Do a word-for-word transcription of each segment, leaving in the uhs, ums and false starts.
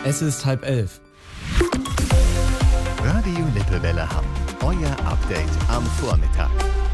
Es ist halb elf. Radio Lippewelle Hamm. Euer Update am Vormittag.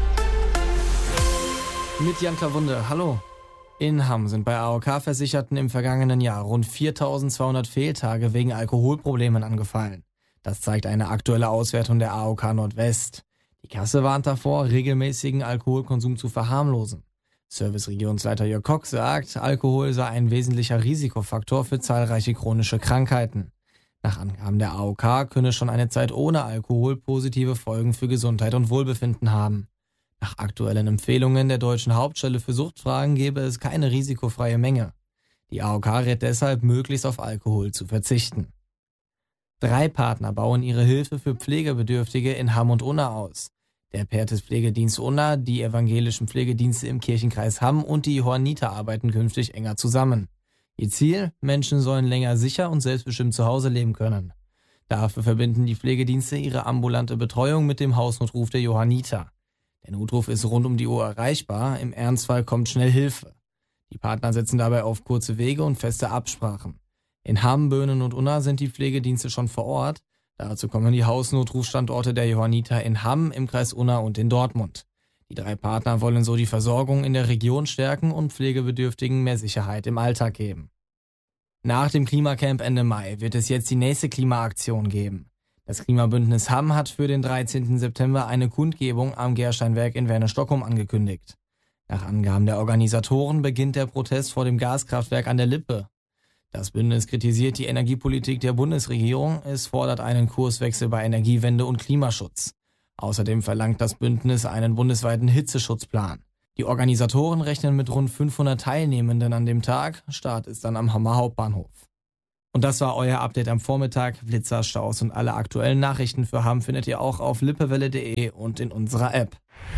Mit Jan Klawunde, hallo. In Hamm sind bei A O K-Versicherten im vergangenen Jahr rund viertausendzweihundert Fehltage wegen Alkoholproblemen angefallen. Das zeigt eine aktuelle Auswertung der A O K Nordwest. Die Kasse warnt davor, regelmäßigen Alkoholkonsum zu verharmlosen. Serviceregionsleiter Jörg Koch sagt, Alkohol sei ein wesentlicher Risikofaktor für zahlreiche chronische Krankheiten. Nach Angaben der A O K könne schon eine Zeit ohne Alkohol positive Folgen für Gesundheit und Wohlbefinden haben. Nach aktuellen Empfehlungen der Deutschen Hauptstelle für Suchtfragen gäbe es keine risikofreie Menge. Die A O K rät deshalb, möglichst auf Alkohol zu verzichten. Drei Partner bauen ihre Hilfe für Pflegebedürftige in Hamm und Unna aus. Der Perthes Pflegedienst Unna, die evangelischen Pflegedienste im Kirchenkreis Hamm und die Johanniter arbeiten künftig enger zusammen. Ihr Ziel? Menschen sollen länger sicher und selbstbestimmt zu Hause leben können. Dafür verbinden die Pflegedienste ihre ambulante Betreuung mit dem Hausnotruf der Johanniter. Der Notruf ist rund um die Uhr erreichbar, im Ernstfall kommt schnell Hilfe. Die Partner setzen dabei auf kurze Wege und feste Absprachen. In Hamm, Böhnen und Unna sind die Pflegedienste schon vor Ort. Dazu kommen die Hausnotrufstandorte der Johanniter in Hamm, im Kreis Unna und in Dortmund. Die drei Partner wollen so die Versorgung in der Region stärken und Pflegebedürftigen mehr Sicherheit im Alltag geben. Nach dem Klimacamp Ende Mai wird es jetzt die nächste Klimaaktion geben. Das Klimabündnis Hamm hat für den dreizehnten September eine Kundgebung am Gersteinwerk in Werne-Stockholm angekündigt. Nach Angaben der Organisatoren beginnt der Protest vor dem Gaskraftwerk an der Lippe. Das Bündnis kritisiert die Energiepolitik der Bundesregierung, es fordert einen Kurswechsel bei Energiewende und Klimaschutz. Außerdem verlangt das Bündnis einen bundesweiten Hitzeschutzplan. Die Organisatoren rechnen mit rund fünfhundert Teilnehmenden an dem Tag. Start ist dann am Hammer Hauptbahnhof. Und das war euer Update am Vormittag. Blitzer, Staus und alle aktuellen Nachrichten für Hamm findet ihr auch auf lippewelle punkt de und in unserer App.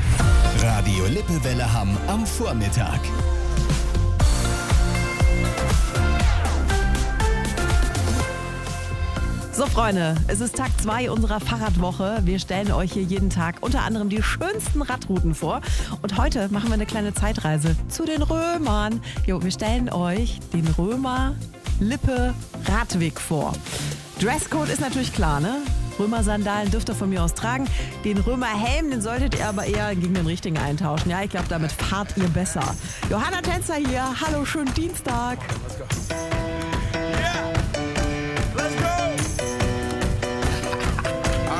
Radio Lippewelle Hamm am Vormittag. So Freunde, es ist Tag zwei unserer Fahrradwoche. Wir stellen euch hier jeden Tag unter anderem die schönsten Radrouten vor. Und heute machen wir eine kleine Zeitreise zu den Römern. Jo, wir stellen euch den Römer-Lippe-Radweg vor. Dresscode ist natürlich klar, ne? Römer-Sandalen dürft ihr von mir aus tragen. Den Römer-Helm, den solltet ihr aber eher gegen den richtigen eintauschen. Ja, ich glaube, damit fahrt ihr besser. Johanna Tänzer hier. Hallo, schönen Dienstag.